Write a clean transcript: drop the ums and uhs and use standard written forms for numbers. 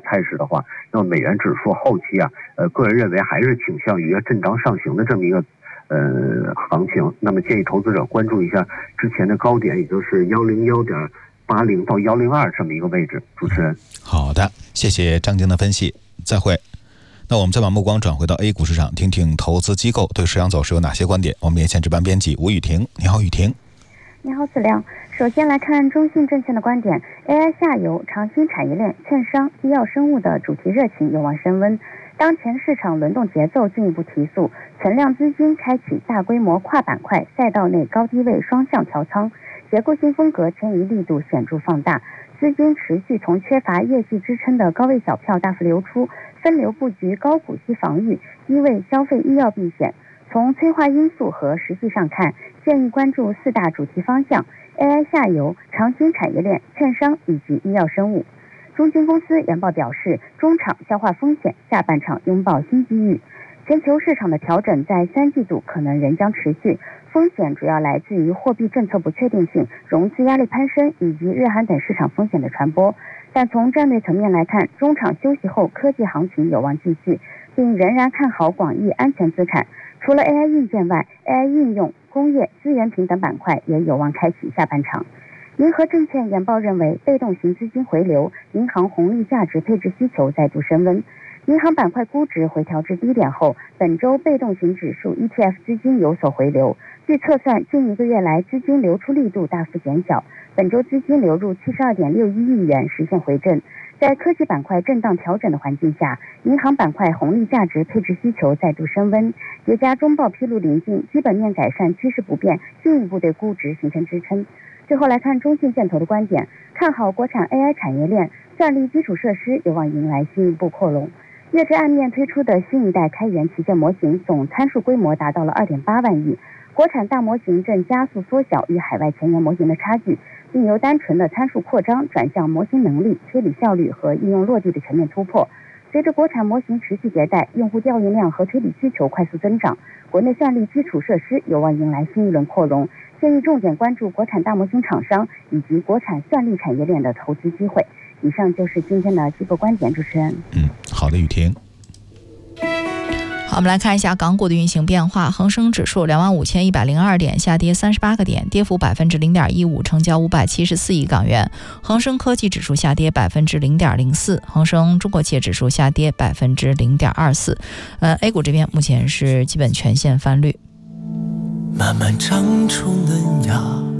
态势的话，那么美元指数后期个人认为还是倾向于震荡上行的这么一个行情。那么建议投资者关注一下之前的高点，也就是101.80到102这么一个位置。主持人， 好的，谢谢张晶的分析，再会。那我们再把目光转回到 A 股市场，听听投资机构对市场走势有哪些观点。我们连线值班编辑吴雨婷。你好，雨婷。 你好，子亮。首先来看中信证券的观点 ，AI 下游、长新产业链、券商、医药生物的主题热情有望升温。当前市场轮动节奏进一步提速，存量资金开启大规模跨板块、赛道内高低位双向调仓，结构性风格迁移力度显著放大，资金持续从缺乏业绩支撑的高位小票大幅流出，分流布局高股息防御、低位消费医药避险。从催化因素和实际上看，建议关注4大主题方向 ：AI 下游、长新产业链、券商以及医药生物。中金公司研报表示，中场消化风险，下半场拥抱新机遇。全球市场的调整在3季度可能仍将持续，风险主要来自于货币政策不确定性、融资压力攀升以及日韩等市场风险的传播。但从战略层面来看，中场休息后科技行情有望继续，并仍然看好广义安全资产。除了 AI 硬件外 ，AI 应用、工业、资源平等板块也有望开启下半场。银河证券研报认为，被动型资金回流，银行红利价值配置需求再度升温。银行板块估值回调至低点后，本周被动型指数 ETF 资金有所回流。据测算，近1个月来资金流出力度大幅减小，本周资金流入72.61亿元，实现回正。在科技板块震荡调整的环境下，银行板块红利价值配置需求再度升温，叠加中报披露临近，基本面改善趋势不变，进一步对估值形成支撑。最后来看中信建投的观点，看好国产 AI 产业链，算力基础设施有望迎来进一步扩容。月之暗面推出的新一代开源旗舰模型总参数规模达到了2.8万亿，国产大模型正加速缩小与海外前沿模型的差距，并由单纯的参数扩张转向模型能力、推理效率和应用落地的全面突破。随着国产模型持续迭代，用户调用量和推理需求快速增长，国内算力基础设施有望迎来新一轮扩容。建议重点关注国产大模型厂商以及国产算力产业链的投资机会。以上就是今天的机构观点，主持人。 好的，雨婷。 好，我们来看一下港股的运行变化。恒生指数25102点，下跌38个点，跌幅0.15%，成交574亿港元。恒生科技指数下跌0.04%，恒生中国企业指数下跌0.24%。A 股这边目前是基本全线翻绿。 慢慢长出嫩芽，